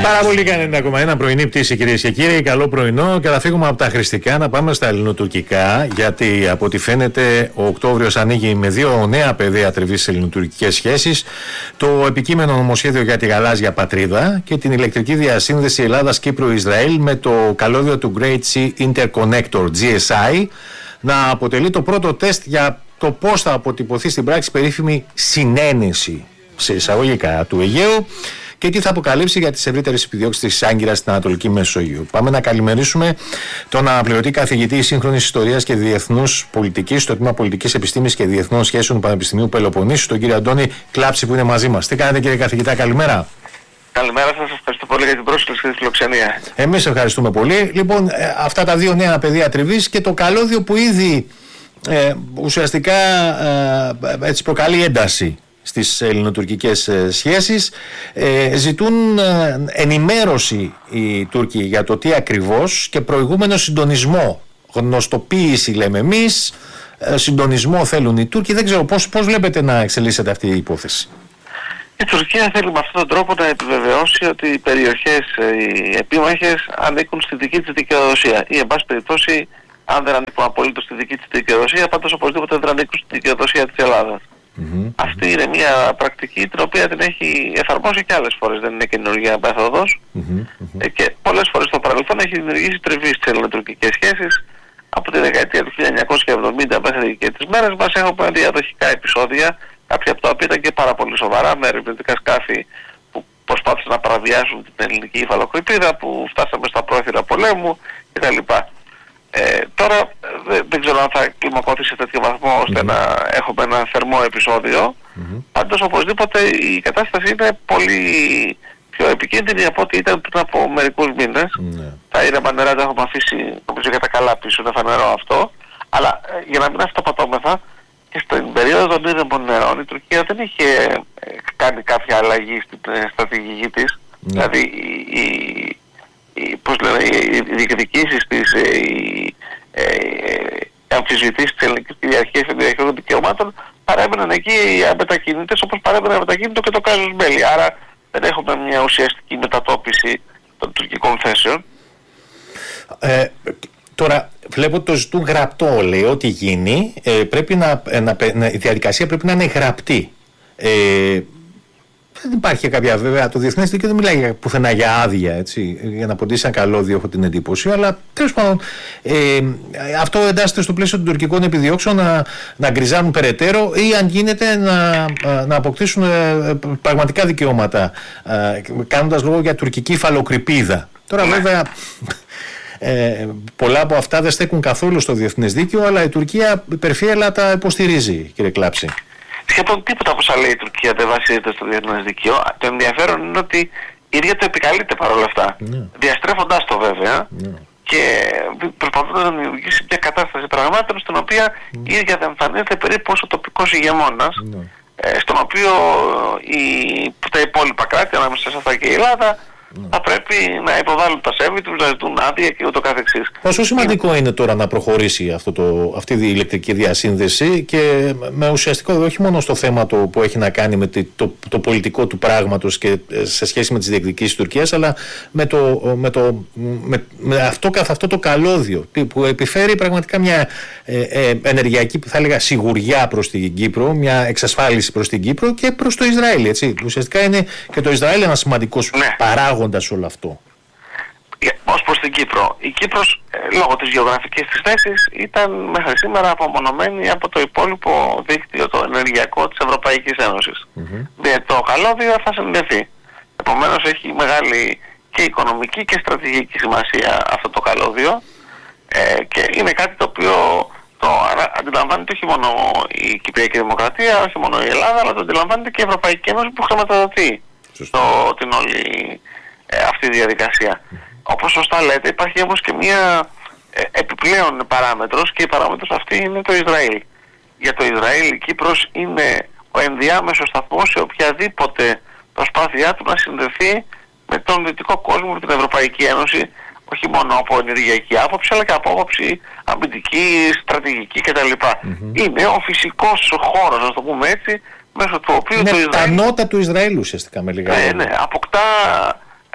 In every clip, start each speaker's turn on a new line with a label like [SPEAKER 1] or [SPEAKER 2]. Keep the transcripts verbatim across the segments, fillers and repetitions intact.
[SPEAKER 1] Πάρα πολύ κανένα ακόμα ένα πρωινή πτήση, κυρίες και κύριοι. Καλό πρωινό και θα φύγουμε από τα χρηστικά να πάμε στα ελληνοτουρκικά. Γιατί από ό,τι φαίνεται ο Οκτώβριος ανοίγει με δύο νέα πεδία τριβής σε ελληνοτουρκικές σχέσεις. Το επικείμενο νομοσχέδιο για τη γαλάζια πατρίδα και την ηλεκτρική διασύνδεση Ελλάδας-Κύπρου-Ισραήλ με το καλώδιο του Great Sea Interconnector τζι ες άι να αποτελεί το πρώτο τεστ για το πώς θα αποτυπωθεί στην πράξη περίφημη συνένεση σε εισαγωγικά του Αιγαίου και τι θα αποκαλύψει για τις ευρύτερες επιδιώξεις της Άγκυρας στην Ανατολική Μεσόγειο. Πάμε να καλημερίσουμε τον αναπληρωτή καθηγητή σύγχρονης ιστορίας και διεθνούς πολιτικής στο τμήμα Πολιτικής Επιστήμης και Διεθνών Σχέσεων του Πανεπιστημίου Πελοποννήσου, τον κύριο Αντώνη Κλάψη που είναι μαζί μας. Τι κάνετε, κύριε καθηγητά, καλημέρα.
[SPEAKER 2] Καλημέρα σας, ευχαριστώ πολύ για την πρόσκληση και τη φιλοξενία.
[SPEAKER 1] Εμείς ευχαριστούμε πολύ. Λοιπόν, αυτά τα δύο νέα πεδία τριβής και το καλώδιο που ήδη ε, ουσιαστικά ε, έτσι προκαλεί ένταση στις ελληνοτουρκικές σχέσεις. Ε, ζητούν ε, ενημέρωση οι Τούρκοι για το τι ακριβώς και προηγούμενο συντονισμό. Γνωστοποίηση λέμε εμείς, ε, συντονισμό θέλουν οι Τούρκοι. Δεν ξέρω πώς, πώς βλέπετε να εξελίσσεται αυτή η υπόθεση.
[SPEAKER 2] Η Τουρκία θέλει με αυτόν τον τρόπο να επιβεβαιώσει ότι οι περιοχές, οι επίμαχες ανήκουν στη δική της δικαιοδοσία ή εν πάση περιπτώσει αν δεν ανήκουν απολύτως στη δική της δικαιοδοσία, πάντως οπωσδήποτε δεν ανήκουν στη δικαιοδοσία της Ελλάδας. Mm-hmm. Αυτή είναι μια πρακτική την οποία την έχει εφαρμόσει και άλλες φορές, δεν είναι καινούργια μέθοδος mm-hmm. και πολλές φορές στο παρελθόν έχει δημιουργήσει τριβή στις ελληνοτουρκικές σχέσεις. Από τη δεκαετία του χίλια εννιακόσια εβδομήντα μέχρι και τις μέρες μας έχουμε διαδοχικά επεισόδια, κάποια από τα οποία ήταν και πάρα πολύ σοβαρά, με ερευνητικά σκάφη που προσπάθησαν να παραβιάσουν την ελληνική υφαλοκρηπίδα, που φτάσαμε στα πρόθυρα πολέμου κτλ. Ε, τώρα δε, δεν ξέρω αν θα κλιμακώθει σε τέτοιο βαθμό ώστε mm-hmm. να έχουμε ένα θερμό επεισόδιο. Mm-hmm. Πάντως οπωσδήποτε η κατάσταση είναι πολύ πιο επικίνδυνη από ό,τι ήταν πριν από μερικούς μήνες. Mm-hmm. Τα ήρεμα νερά τα έχουμε αφήσει νομίζω για τα καλά πίσω, είναι φανερό αυτό. Αλλά ε, για να μην αυτοπατώμεθα, και στην περίοδο των ήρεμων νερών η Τουρκία δεν είχε ε, κάνει κάποια αλλαγή στην ε, στρατηγική της. Mm-hmm. Δηλαδή η, η Οι, πώς λένε, οι διεκδικήσεις της, οι ε, ε, αμφισβητήσεις της ελληνικής κυριαρχίας και των διαχείρισεων δικαιωμάτων παρέμεναν εκεί αμετακίνητες, όπως παρέμεναν αμετακίνητο και το Κάζους Μπέλι. Άρα δεν έχουμε μια ουσιαστική μετατόπιση των τουρκικών θέσεων. Ε,
[SPEAKER 1] τώρα βλέπω το ζητούν γραπτό, λέει, ό,τι γίνει ε, πρέπει να, να, να, η διαδικασία πρέπει να είναι γραπτή. Ε, Δεν υπάρχει κάποια, βέβαια, το διεθνές δίκαιο δεν μιλάει πουθενά για άδεια, έτσι, για να ποντίσει ένα καλώδιο, έχω την εντύπωση, αλλά τέλος πάντων ε, αυτό εντάσσεται στο πλαίσιο των τουρκικών επιδιώξεων να, να γκριζάνουν περαιτέρω ή αν γίνεται να, να αποκτήσουν ε, πραγματικά δικαιώματα, ε, κάνοντας λόγο για τουρκική υφαλοκρηπίδα. Τώρα βέβαια ε, πολλά από αυτά δεν στέκουν καθόλου στο διεθνές δίκαιο, αλλά η Τουρκία υπερφύελα τα υποστηρίζει, κύριε Κλάψη.
[SPEAKER 2] Σχεδόν τίποτα από όσα λέει η Τουρκία δεν βασίζεται στο διεθνές δίκαιο. Το ενδιαφέρον είναι ότι η ίδια το επικαλείται παρόλα αυτά. Yeah. Διαστρέφοντας το βέβαια yeah. και προσπαθώντας να δημιουργήσει μια κατάσταση πραγμάτων στην οποία yeah. η ίδια δεν εμφανίζεται περίπου ως ο τοπικός ηγεμόνας, yeah. ε, στον οποίο η, τα υπόλοιπα κράτη, ανάμεσα σε αυτά και η Ελλάδα, ναι. θα πρέπει να υποβάλουν τα σέβη τους, να ζητούν άδεια και ούτω καθεξής.
[SPEAKER 1] Πόσο σημαντικό είναι τώρα να προχωρήσει αυτό το, αυτή η ηλεκτρική διασύνδεση και με ουσιαστικό όχι μόνο στο θέμα το που έχει να κάνει με το, το, το πολιτικό του πράγματος και σε σχέση με τις διεκδικήσεις της Τουρκίας, αλλά με, το, με, το, με, με αυτό καθ' αυτό το καλώδιο που επιφέρει πραγματικά μια ε, ε, ενεργειακή, θα έλεγα, σιγουριά προς την Κύπρο, μια εξασφάλιση προς την Κύπρο και προς το Ισραήλ. Έτσι. Ουσιαστικά είναι και το Ισραήλ ένας σημαντικός ναι. παράγοντας όλο αυτό.
[SPEAKER 2] Ως προς την Κύπρο. Η Κύπρος ε, λόγω της γεωγραφικής της θέσης ήταν μέχρι σήμερα απομονωμένη από το υπόλοιπο δίκτυο το ενεργειακό της Ευρωπαϊκής Ένωσης. Mm-hmm. Με το καλώδιο θα συνδεθεί. Επομένως έχει μεγάλη και οικονομική και στρατηγική σημασία αυτό το καλώδιο ε, και είναι κάτι το οποίο το αντιλαμβάνεται όχι μόνο η Κυπριακή Δημοκρατία, όχι μόνο η Ελλάδα, αλλά το αντιλαμβάνεται και η Ευρωπαϊκή Ένωση που χρηματοδοτεί το, την όλη ε, αυτή η διαδικασία. Mm. Όπως σωστά λέτε, υπάρχει όμως και μια ε, επιπλέον παράμετρος και η παράμετρος αυτή είναι το Ισραήλ. Για το Ισραήλ η Κύπρος είναι ο ενδιάμεσος σταθμός σε οποιαδήποτε προσπάθειά του να συνδεθεί με τον δυτικό κόσμο, με την Ευρωπαϊκή Ένωση, όχι μόνο από ενεργειακή άποψη, αλλά και από άποψη αμυντική, στρατηγική κτλ. Mm-hmm. Είναι ο φυσικός χώρος, να το πούμε έτσι, μέσω του οποίου
[SPEAKER 1] είναι
[SPEAKER 2] το Ισραήλ...
[SPEAKER 1] τα νότα του Ισραήλ ουσιαστικά με λίγα
[SPEAKER 2] ναι, ναι, αποκτά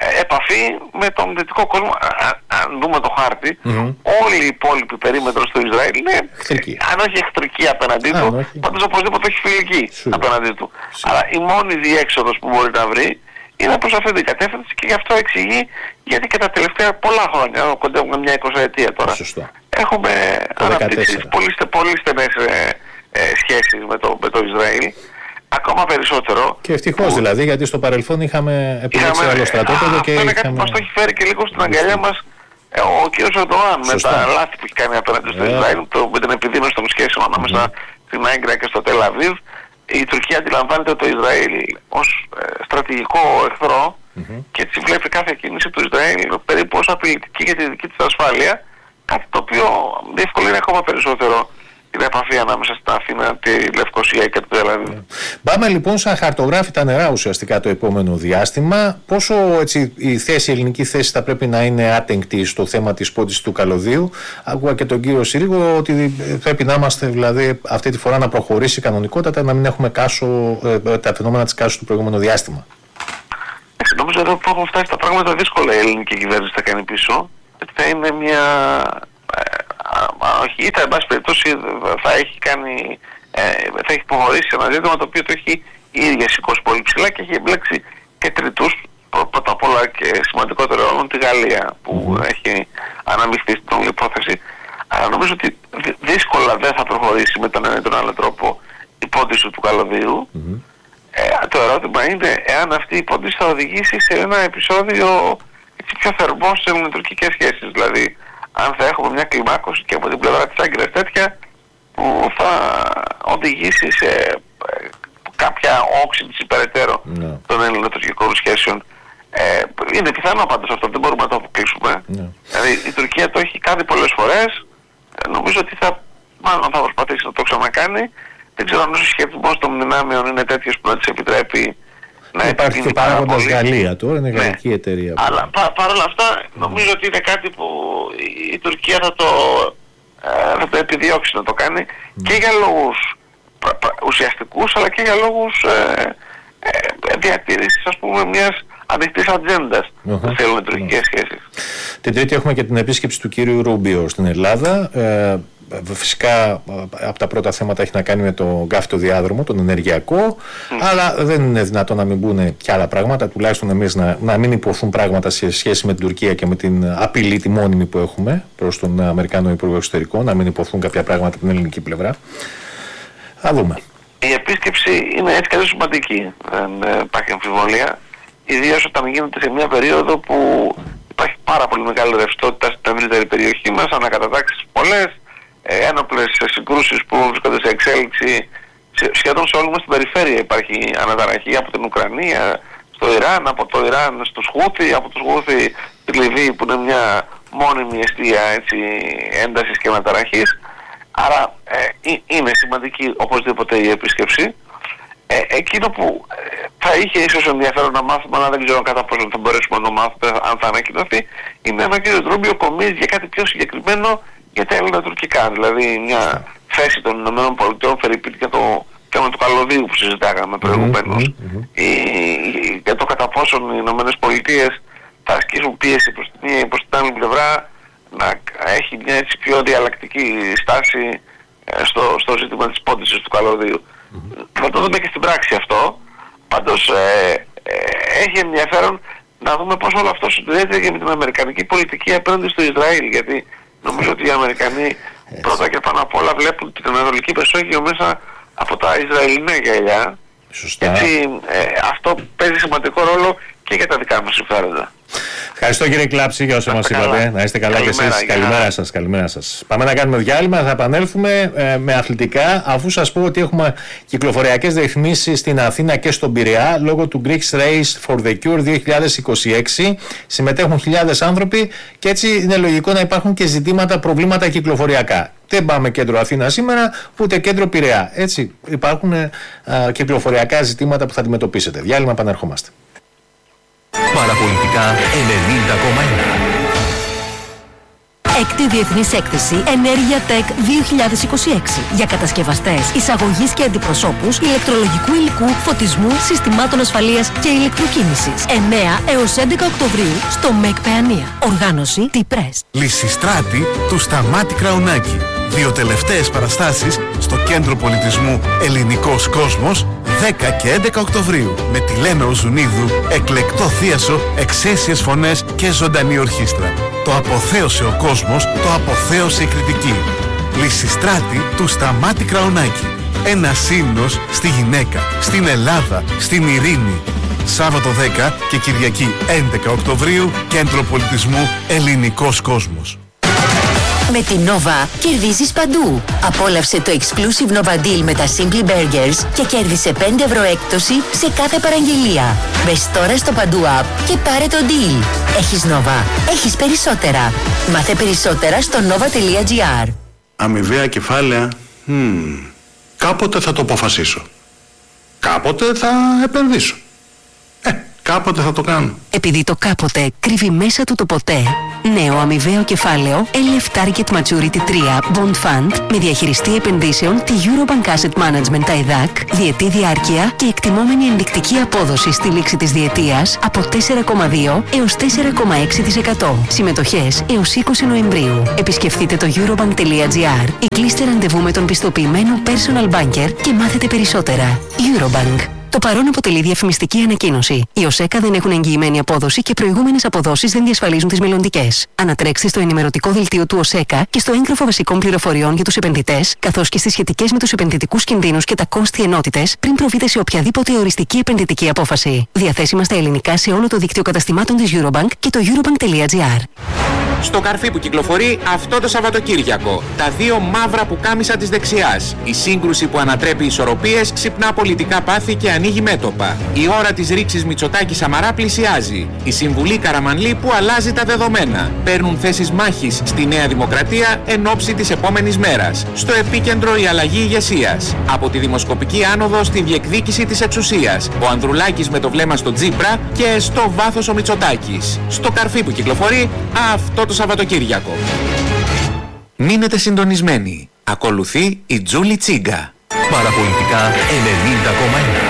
[SPEAKER 2] επαφή με τον δυτικό κόσμο. Αν δούμε το χάρτη, mm-hmm. όλη η υπόλοιπη περίμετρο στο Ισραήλ είναι, εχθρική. Αν όχι εχθρική απέναντί ah, του, πάντως οπωσδήποτε όχι φιλική Sure. απέναντί του. Sure. Αλλά η μόνη διέξοδος που μπορεί να βρει είναι προς αυτή την κατεύθυνση και γι' αυτό εξηγεί γιατί και τα τελευταία πολλά χρόνια, κοντεύουμε μια εικοσαετία τώρα, Σωστό. έχουμε αναπτύξει πολύ, πολύ στενές ε, ε, σχέσεις με το, με το Ισραήλ. Ακόμα περισσότερο.
[SPEAKER 1] Και ευτυχώς που... δηλαδή, γιατί στο παρελθόν είχαμε επιλέξει άλλο στρατόπεδο και
[SPEAKER 2] αυτό είναι
[SPEAKER 1] είχαμε...
[SPEAKER 2] κάτι που μας το έχει φέρει και λίγο στην αγκαλιά μας ε, ο κ. Ερντογάν με τα λάθη που έχει κάνει απέναντι στο yeah. Ισραήλ, το, με την επιδείνωση των σχέσεων ανάμεσα mm-hmm. στην Άγκυρα και στο Τελ Αβίβ. Η Τουρκία αντιλαμβάνεται το Ισραήλ ως ε, στρατηγικό εχθρό mm-hmm. και έτσι βλέπει κάθε κίνηση του Ισραήλ περίπου ως απειλητική για τη δική της ασφάλεια, κάτι το οποίο διευκολύνει ακόμα περισσότερο την επαφή ανάμεσα στην Αθήνα, τη Λευκοσία και το Τελ Αβίβ.
[SPEAKER 1] Πάμε λοιπόν σαν χαρτογράφητα νερά ουσιαστικά το επόμενο διάστημα. Πόσο έτσι, η θέση, η ελληνική θέση θα πρέπει να είναι άτεγκτη στο θέμα της πόντισης του καλωδίου. Άκουγα και τον κύριο Συρίγο ότι πρέπει να είμαστε δηλαδή αυτή τη φορά να προχωρήσει κανονικότατα, να μην έχουμε κάσο, ε, τα φαινόμενα της κάσου του προηγούμενο διάστημα.
[SPEAKER 2] Ε, νομίζω εδώ που έχουν φτάσει τα πράγματα δύσκολα η ελληνική κυβέρνηση θα κάνει πίσω. Θα είναι μια... όχι, είτε εν πάση περιπτώσει θα έχει κάνει, ε, θα έχει προχωρήσει ένα ζήτημα το οποίο το έχει η ίδια σηκώσει πολύ ψηλά και έχει εμπλέξει και τριτούς, πρώτα απ' όλα και σημαντικότερο όλων τη Γαλλία που mm-hmm. έχει αναμειχθεί στην όλη υπόθεση. Αλλά νομίζω ότι δύσκολα δεν θα προχωρήσει με τον ένα ή τον άλλο τρόπο η πόντιση του καλωδίου. Mm-hmm. Ε, το ερώτημα είναι εάν αυτή η πόντιση θα οδηγήσει σε ένα επεισόδιο έτσι, πιο θερμό στις ελληνοτουρκικές σχέσεις. Δηλαδή αν θα έχουμε μια κλιμάκωση και από την πλευρά της Άγκυρας τέτοια που θα οδηγήσει σε ε, κάποια όξυνση περαιτέρω no. των ελληνοτουρκικών σχέσεων. Ε, είναι πιθανό πάντως αυτό, δεν μπορούμε να το αποκλείσουμε. No. Δηλαδή η Τουρκία το έχει κάνει πολλές φορές, ε, νομίζω ότι θα, μάλλον θα προσπαθήσει να το ξανακάνει. Δεν ξέρω αν ο συσχετισμός των δυνάμεων είναι τέτοιος που να της επιτρέπει να
[SPEAKER 1] υπάρχει και παράγοντας Γαλλία τώρα, είναι γαλλική ναι. εταιρεία.
[SPEAKER 2] Αλλά πα, παρόλα αυτά νομίζω mm. ότι είναι κάτι που η, η Τουρκία θα το, ε, θα το επιδιώξει να το κάνει mm. και για λόγους πρα, πρα, ουσιαστικούς αλλά και για λόγους ε, ε, διατήρησης ας πούμε μιας ανοιχτής ατζέντας mm-hmm. στις ελληνοτουρκικές mm-hmm. σχέσεις.
[SPEAKER 1] Την Τρίτη έχουμε και την επίσκεψη του κύριου Ρούμπιο στην Ελλάδα. Ε, Φυσικά από τα πρώτα θέματα έχει να κάνει με το γκάφτο διάδρομο, τον ενεργειακό, mm. αλλά δεν είναι δυνατόν να μην μπουν και άλλα πράγματα, τουλάχιστον εμείς να, να μην υποθούν πράγματα σε σχέση με την Τουρκία και με την απειλή τη μόνιμη που έχουμε προς τον Αμερικάνο Υπουργό Εξωτερικών, να μην υποθούν κάποια πράγματα από την ελληνική πλευρά. Θα δούμε.
[SPEAKER 2] Η επίσκεψη είναι έτσι και σημαντική, δεν υπάρχει αμφιβολία, ιδίως όταν γίνεται σε μια περίοδο που υπάρχει πάρα πολύ μεγάλη ρευστότητα στην ευρύτερη περιοχή μας, ανακατατάξεις πολλές, ένοπλες συγκρούσεις που βρίσκονται σε εξέλιξη σχεδόν σε όλη μας την περιφέρεια. Υπάρχει αναταραχή από την Ουκρανία στο Ιράν, από το Ιράν στους Χούθι, από τους Χούθι στη Λιβύη που είναι μια μόνιμη αιστεία έτσι, έντασης και αναταραχής. Άρα ε, είναι σημαντική οπωσδήποτε η επίσκεψη. Ε, εκείνο που ε, θα είχε ίσως ενδιαφέρον να μάθουμε, αλλά δεν ξέρω κατά πόσο θα μπορέσουμε να το μάθουμε αν θα ανακοινωθεί, είναι ένα κύριο Ρούμπιο κομίζει για κάτι πιο συγκεκριμένο για τα ελληνοτουρκικά, δηλαδή μια θέση των Ηνωμένων Πολιτειών φερειπίν και το θέμα του καλωδίου που συζητάγαμε προηγουμένως mm-hmm, mm-hmm. για το κατά πόσον οι Ηνωμένες Πολιτείες θα ασκήσουν πίεση προς την μία ή προς την άλλη πλευρά να έχει μια έτσι πιο διαλλακτική στάση ε, στο, στο ζήτημα της πόντισης του καλωδίου. Mm-hmm. Θα το δούμε και στην πράξη αυτό, πάντως ε, ε, έχει ενδιαφέρον να δούμε πώς όλο αυτό συνδέεται και με την αμερικανική πολιτική απέναντι στο Ισραήλ, γιατί νομίζω ότι οι Αμερικανοί έτσι. Πρώτα και πάνω απ' όλα βλέπουν την Ανατολική Μεσόγειο μέσα από τα Ισραηλινά γυαλιά.
[SPEAKER 1] Σωστά.
[SPEAKER 2] Έτσι ε, αυτό παίζει σημαντικό ρόλο και για τα δικά μας συμφέροντα.
[SPEAKER 1] Ευχαριστώ κύριε Κλάψη για όσα μας είπατε. Να είστε καλά καλημέρα, και εσείς. Καλημέρα σας, καλημέρα σας. Πάμε να κάνουμε διάλειμμα, θα επανέλθουμε ε, με αθλητικά, αφού σας πω ότι έχουμε κυκλοφοριακές ρυθμίσεις στην Αθήνα και στον Πειραιά λόγω του Greeks Race for the Cure δύο χιλιάδες είκοσι έξι. Συμμετέχουν χιλιάδες άνθρωποι και έτσι είναι λογικό να υπάρχουν και ζητήματα, προβλήματα κυκλοφοριακά. Δεν πάμε κέντρο Αθήνα σήμερα, ούτε κέντρο Πειραιά. Έτσι υπάρχουν ε, ε, κυκλοφοριακά ζητήματα που θα αντιμετωπίσετε. Διάλειμμα, επανερχόμαστε.
[SPEAKER 3] Παραπολιτικά ενενήντα κόμμα ένα. Έκτη Διεθνής Έκθεση Ενέργεια Tech δύο χιλιάδες είκοσι έξι για κατασκευαστές, εισαγωγής και αντιπροσώπους ηλεκτρολογικού υλικού, φωτισμού, συστημάτων ασφαλείας και ηλεκτροκίνησης. εννέα έως έντεκα Οκτωβρίου στο ΜΕΚ Παιανία. Οργάνωση T-Press.
[SPEAKER 4] Λυσιστράτη του Σταμάτη Κραουνάκη. Δύο τελευταίες παραστάσεις στο Κέντρο Πολιτισμού Ελληνικός Κόσμος δέκα και έντεκα Οκτωβρίου με τη Λένα Οζουνίδου, εκλεκτό θίασο, εξαίσιες φωνές και ζωντανή ορχήστρα. Το αποθέωσε ο κόσμος, το αποθέωσε η κριτική. Λυσιστράτη του Σταμάτη Κραουνάκη. Ένα ύμνος στη γυναίκα, στην Ελλάδα, στην ειρήνη. Σάββατο δέκα και Κυριακή έντεκα Οκτωβρίου, Κέντρο Πολιτισμού Ελληνικός Κόσμος.
[SPEAKER 3] Με την Nova κερδίζεις παντού. Απόλαυσε το exclusive Nova Deal με τα Simply Burgers και κέρδισε πέντε ευρώ έκπτωση σε κάθε παραγγελία. Μπες τώρα στο Παντού App και πάρε το deal. Έχεις Nova. Έχεις περισσότερα. Μάθε περισσότερα στο nova.gr.
[SPEAKER 5] Αμοιβαία κεφάλαια. Hmm. Κάποτε θα το αποφασίσω. Κάποτε θα επενδύσω. Ε, κάποτε θα το κάνω.
[SPEAKER 3] Επειδή το κάποτε κρύβει μέσα του το ποτέ. Νέο αμοιβαίο κεφάλαιο ελ εφ Target Maturity τρία Bond Fund με διαχειριστή επενδύσεων τη Eurobank Asset Management τα ΕΔΑΚ, διετή διάρκεια και εκτιμόμενη ενδεικτική απόδοση στη λήξη της διετίας από τέσσερα κόμμα δύο έως τέσσερα κόμμα έξι τοις εκατό. Συμμετοχές έως είκοσι Νοεμβρίου. Επισκεφτείτε το eurobank.gr ή κλείστε ραντεβού με τον πιστοποιημένο personal banker και μάθετε περισσότερα. Eurobank. Το παρόν αποτελεί διαφημιστική ανακοίνωση. Οι ΟΣΕΚΑ δεν έχουν εγγυημένη απόδοση και προηγούμενες αποδόσεις δεν διασφαλίζουν τις μελλοντικές. Ανατρέξτε στο ενημερωτικό δελτίο του ΟΣΕΚΑ και στο έγγραφο βασικών πληροφοριών για τους επενδυτές, καθώς και στις σχετικές με τους επενδυτικούς κινδύνους και τα κόστη ενότητες, πριν προβείτε σε οποιαδήποτε οριστική επενδυτική απόφαση. Διαθέσιμα στα ελληνικά σε όλο το δίκτυο καταστημάτων της Eurobank και το eurobank.gr.
[SPEAKER 6] Στο καρφί που κυκλοφορεί αυτό το Σαββατοκύριακο. Τα δύο μαύρα πουκάμισα της δεξιάς. Η σύγκρουση που ανατρέπει ισορροπίες ξυπνά πολιτικά πάθη και ανοίγει μέτωπα. Η ώρα της ρήξης Μητσοτάκη-Σαμαρά πλησιάζει. Η Συμβουλή Καραμανλή που αλλάζει τα δεδομένα. Παίρνουν θέσεις μάχης στη Νέα Δημοκρατία εν ώψη της επόμενης μέρας. Στο επίκεντρο η αλλαγή ηγεσίας. Από τη δημοσκοπική άνοδο στη διεκδίκηση της εξουσίας. Ο Ανδρουλάκης με το βλέμμα στο Τζίπρα και στο βάθος ο Μητσοτάκης. Στο καρφί που κυκλοφορεί αυτό το Σαββατοκύριακο. Μείνετε συντονισμένοι. Ακολουθεί η Τζούλη Τσίγκα.
[SPEAKER 7] Παραπολιτικά ενενήντα κόμμα ένα.